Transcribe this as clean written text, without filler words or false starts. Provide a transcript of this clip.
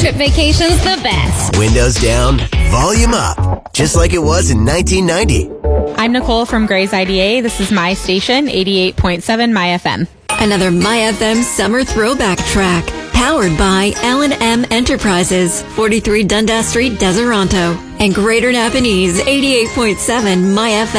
trip vacations the best. Windows down, volume up, just like it was in 1990. I'm Nicole from Gray's IDA. This is my station, 88.7 My FM. Another My FM summer throwback track, powered by L&M Enterprises, 43 Dundas Street, Deseronto, and Greater Napanese, 88.7 My FM.